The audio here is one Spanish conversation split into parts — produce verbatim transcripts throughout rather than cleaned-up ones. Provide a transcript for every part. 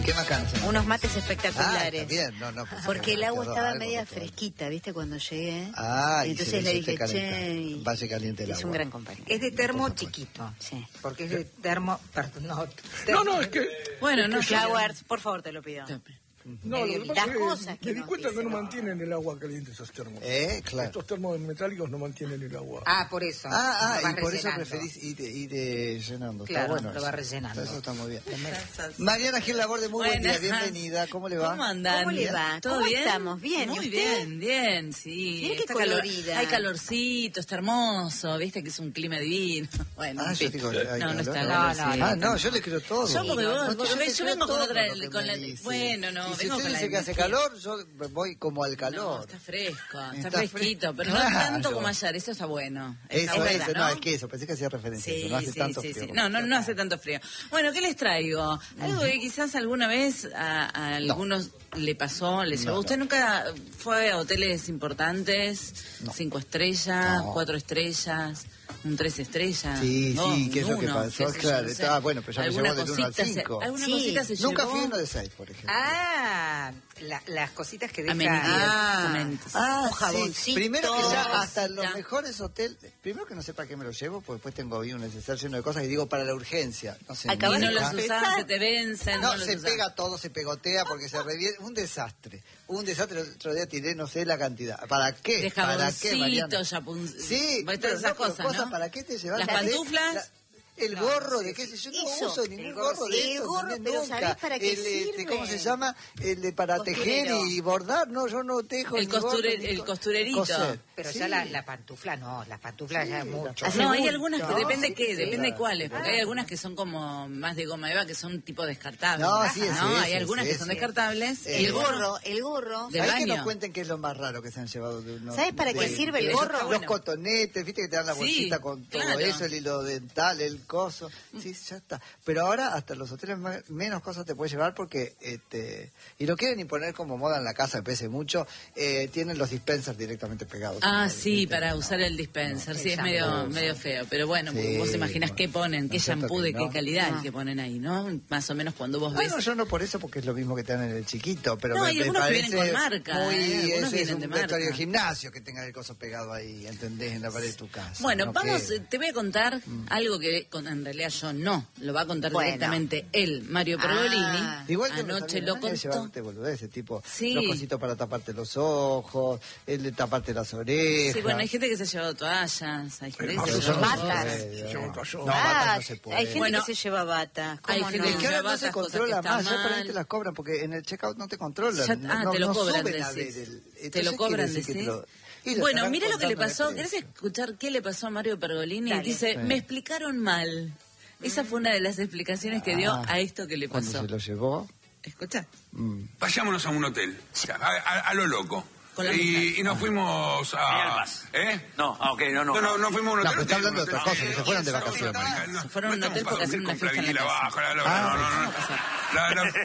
¿Qué más cancha? Unos mates espectaculares. Ah, bien, no, no. Pues, porque el agua todo, estaba algo, media todo. fresquita, ¿viste? Cuando llegué. Ah, y entonces y le se dije, che. y... Valle caliente el es agua. un gran compañero. Es de termo chiquito. Sí. Porque es de termo. Perdón, no, No, no, es que... Bueno, no, es que Flowers, por favor, te lo pido. No, lo que pasa Las es que cosas que me di nos cuenta que dicen. no mantienen el agua caliente esos termos. Eh, claro. Estos termos metálicos no mantienen el agua. Ah, por eso. Ah, ah, Lo vas y por eso rellenando. preferís ir, ir eh, llenando. Claro, está bueno. lo vas eso. rellenando. Eso está muy bien. Mariana Gil Laborde, muy buen día, bienvenida. ¿Cómo le va? ¿Cómo andan? ¿Cómo le va? ¿Todo ¿Cómo bien? estamos? Bien, ¿y Muy usted? bien, bien, sí. Mire qué Está calor- colorida. Hay calorcito, está hermoso, viste que es un clima divino. Bueno, Ah, en yo fin. digo, hay no, calor. no está No, calor, no, sí. no. Ah, no, yo le creo todo. Yo porque No, vos- no, porque le yo creo vengo con todo otra- lo que con me la- dice. bueno, no, Y si vengo usted con la dice que hace energía. calor, yo voy como al No, calor. está fresco, está, Está fresquito, fresco. pero no Claro. tanto como ayer, eso está bueno. Está Eso, bueno, eso, no, es que eso, pensé que hacía referencia a Sí, eso, no hace sí, tanto sí, frío. sí. como No, no, acá. no hace tanto frío. Bueno, ¿qué les traigo? Algo que quizás alguna vez a, a algunos le pasó, les llevó. No, ¿Usted no. nunca fue a hoteles importantes? No. Cinco estrellas, No. cuatro estrellas, un tres estrellas. Sí, dos, sí, ¿qué es lo que uno, pasó? qué sé yo, Claro, no sé. ah, bueno, pero ya me Alguna llevó del uno al cosita se- cinco. ¿Alguna Sí. cosita se Nunca llevó? fui uno de seis, por ejemplo. Ah, la- las cositas que deja. Amenidades, Ah, momentos. Ah, Un sí. jaboncito. Primero que ya hasta Cosita. los mejores hoteles, primero que no sé para qué me lo llevo, porque después tengo ahí un necesario lleno de cosas y digo para la urgencia. No sé, Acabas Y no de los confesar. usás, se te vencen. No, los se usás. pega todo, se pegotea porque se revierte. Un desastre. Un desastre. El otro día tiré, no sé la cantidad. ¿Para qué? De ¿Para qué, Mariana? jaboncito, yapun... Sí, todas pero esas no, pero cosas, cosas, ¿no? ¿para qué te llevas? Las No sé, pantuflas. la- el gorro, de qué sé yo, no Eso, uso el ningún gorro, gorro sí, de el estos, gorro, ¿entendés? pero Nunca. ¿sabés para qué el, este, sirve? ¿Cómo se llama? El de para tejer Costurero. y bordar, no, yo no tejo El ni bordo, costure- ni el co- costurerito. coser. pero Sí. ya la, la pantufla no, la pantufla ya es mucho. Hace No, hay bulto. algunas que No, depende sí, qué, sí, depende claro. cuáles, porque hay algunas que son como más de goma eva, que son tipo descartables. No, sí, ese, ¿no? ese, Hay algunas ese, que son ese. descartables. Eh, y El gorro, el gorro. De ¿Sabés que baño. nos cuenten qué es lo más raro que se han llevado de uno? ¿Sabes para qué de- sirve el de- gorro? Los Bueno. cotonetes, viste que te dan la Sí, bolsita con todo claro. eso, el hilo dental, el coso. Sí, ya está. Pero ahora hasta los hoteles más- menos cosas te puedes llevar porque, este, y lo quieren imponer como moda en la casa, me parece mucho, eh, tienen los dispensers directamente pegados. Ah, En el- sí, ¿viste? para No. usar el dispenser, sí, el es medio, shampoo, medio feo, pero bueno, Sí, vos imaginás bueno, qué ponen, ¿no qué es cierto shampoo que de no? qué calidad No. el que ponen ahí, ¿no? Más o menos cuando vos ves... Bueno, yo no por eso, porque es lo mismo que te dan en el chiquito, pero No, me, hay me algunos que parece vienen con marca, muy, ¿eh? Algunos ese es vienen un de marca. vestuario de gimnasio que tenga el coso pegado ahí, ¿entendés? En la pared de tu casa. Bueno, ¿no? vamos, Que- eh, te voy a contar algo que con- en realidad yo no, lo va a contar Bueno. directamente él, Mario Pergolini. Ah. Igual que Anoche lo contó. llevarte boludeces, tipo Sí. los cositos para taparte los ojos, el de taparte las orejas. Sí, bueno, hay gente que se ha llevado toallas, hay gente Pero que no, se ha eso llevado... no Batas. sé, Yo no. no cayó. No, batas Ah, no se puede. hay gente Bueno, que se lleva batas. ¿Cómo hay gente no? Es que ahora no Lleva se otras cosas controla que más, están ya por ahí mal. te las cobran, porque en el checkout no te controlan. Ya- no, ah, no, te lo no cobran, suben a decís. ver el- Te entonces lo cobran, quiere decir que decís. te lo- y lo Bueno, estarán mira lo que le contando pasó. después. ¿Querés escuchar qué le pasó a Mario Pergolini? Dale. Dice, Sí. me explicaron mal. Esa fue una de las explicaciones que dio Ah, a esto que le Cuando pasó. se lo llevó. Escucha. mm, Vayámonos a un hotel, a, a- a lo loco. Con la y, mujer. y nos fuimos a... Almas. ¿Eh? No, ah, ok, no, no. No, no, no fuimos a un No, hotel. pero está hotel, hablando de un otra hotel. cosa, que se fueron de No, vacaciones. no, no, Se fueron a un no hotel estamos porque para hacen una dormir fiesta en la con casa. abajo, la- la- Ah, no, no, no, no. La- la- Vamos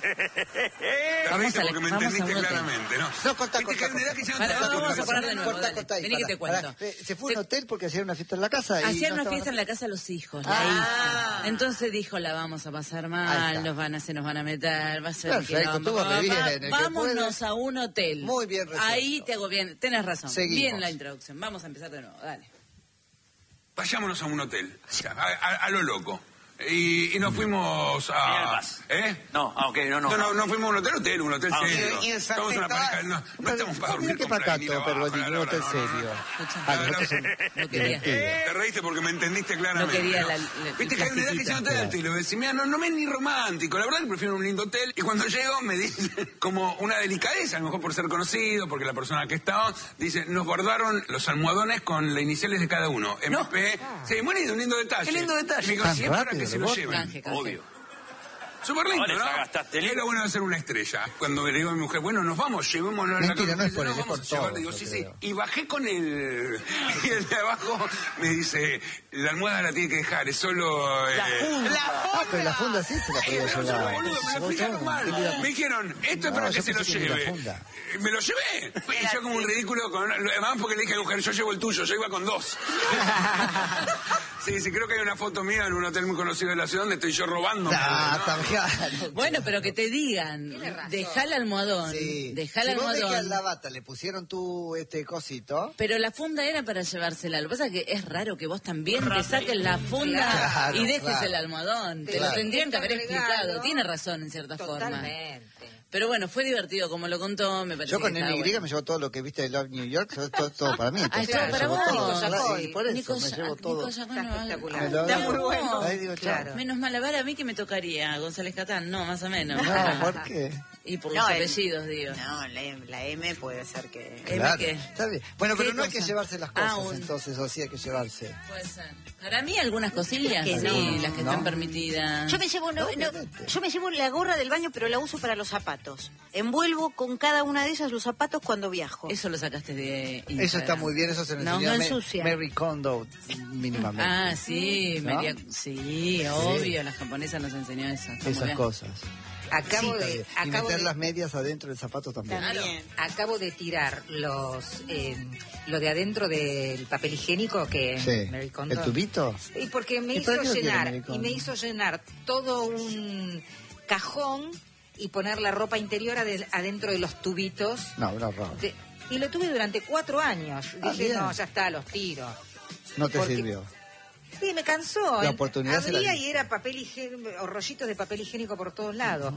Te a reíste la- porque me vamos a entendiste un hotel. claramente, ¿no? No, contá, Viste contá, que mirá contá. que ya Para, no- vamos a corta, parar de nuevo, corta, dale. corta ahí, Vení que pará, te cuento. pará. Eh, se fue a un Se- hotel porque hacían una fiesta en la casa. y Hacían no una estaban- fiesta en la casa de los hijos, la Ah. hija. Entonces dijo, la vamos a pasar Ahí mal, está. nos van a, se nos van a meter, va a ser Perfecto, quilombo. estuvo re Va- bien, va- el que vámonos puede. a un hotel. Muy bien resuelto. Ahí te hago bien, tenés razón. Seguimos. Bien la introducción. Vamos a empezar de nuevo, dale. Vayámonos a un hotel, a, a- a lo loco. Y, y nos fuimos a... Almas. ¿Eh? No, ah, ok, no, no. No, no, no fuimos a un hotel, hotel, un hotel Ah, serio. y en Santa Estamos una Clara- pareja, no, no estamos para Ah, mira dormir qué con Flavini pacato, abajo, Pergolini, la- un hotel la- no, no, no. serio. Escucha. Ah, los otros son No quería. divertidos. Te reíste porque me entendiste claramente. No quería ¿no? la- la- Viste el que hay una edad que se plastiquito. nota alto y lo ves, y mira, no, no me es ni romántico. La verdad que prefiero un lindo hotel. Y cuando llego me dicen como una delicadeza, a lo mejor por ser conocido, porque la persona que estaba, dice, nos guardaron los almohadones con las iniciales de cada uno. M P. Sí, muy lindo, un lindo detalle. Qué lindo detalle. Y me digo, Tan si es para rápido, que se lo lo botan. lleven. Canje, canje. Obvio. Súper lindo, Ahora ¿no? ya gastaste Es lindo. lo bueno de ser una estrella. Cuando le digo a mi mujer, bueno, nos vamos, llevémonos a la Mentira, cama. no es por No, él, es vamos por a llevar. todos, Digo, yo sí, sí. creo. Y bajé con el... Y el de abajo me dice, la almohada la tiene que dejar, es solo... eh, Ah, pero la funda sí se la Ay, podía pero llevar. yo, boludo, me lo explicaron mal. Me dijeron, esto es No, para yo que se lo pensé que ni la lleve. funda. Eh, Me lo llevé. Y yo como un ridículo, con, además porque le dije a la mujer, yo llevo el tuyo, yo iba con dos. Sí, sí, creo que hay una foto mía en un hotel muy conocido de la ciudad donde estoy yo robando. Ah, ¿no? también. Bueno, pero que te digan, razón. dejá el almohadón, Sí. dejá el Si vos ves que a almohadón. la bata le pusieron tu este cosito. Pero la funda era para llevársela. Lo que pasa es que es raro que vos también te saques la funda Claro, y dejes claro. el almohadón. Te Claro. lo tendrían que haber Este explicado. regalo, Tiene razón en cierta forma. Totalmente. Pero bueno, fue divertido como lo contó, me parece Yo con que N estaba Y bueno. me llevo todo lo que viste de Love New York, eso es todo, todo para mí. Ah, es todo Me para llevo vos. todo, Nico claro, Saccoy. y por eso Nico me Sa- llevo Nico todo. Saccoy, Está no, espectacular. Me lo está doy. muy bueno. Ahí digo, chao. Claro. Menos mal, ahora a mí que me tocaría González Catán, no, más o menos. No, ¿por qué? Y por No, los el- apellidos, digo. No, la, M- la M puede ser que... ¿M Claro, qué? está bien. Bueno, pero ¿Qué no hay que cosa? llevarse las Ah, cosas, un- entonces, o sí hay que llevarse. Puede ser. Para mí algunas cosillas, Que sí, no. las que No. están permitidas. Yo me llevo no, No, no, obviamente. yo me llevo la gorra del baño, pero la uso para los zapatos. Envuelvo con cada una de ellas los zapatos cuando viajo. Eso lo sacaste de Instagram. Eso está muy bien, eso se No, enseñó no a Ma- ensucia. Mary Kondo mínimamente. Ah, sí, ¿No? María- sí, obvio, las japonesas nos enseñó eso. está muy Esas bien. cosas. Acabo Sí, de, y acabo meter de, las medias adentro del zapato también. También. acabo de tirar los, eh, lo de adentro del papel higiénico que Sí. Mary Kondo- ¿El tubito? Y porque me ¿Y hizo para qué lo quiere llenar, Mary Kondo? y me hizo llenar todo un cajón y poner la ropa interior ade- adentro de los tubitos. No, un horror. De- y lo tuve durante cuatro años. Ah, Dije, bien. no, ya está, los tiro. No te Porque- sirvió. Sí, me cansó. La ¿eh? oportunidad se la Abría di. y era papel higiénico, o rollitos de papel higiénico por todos lados.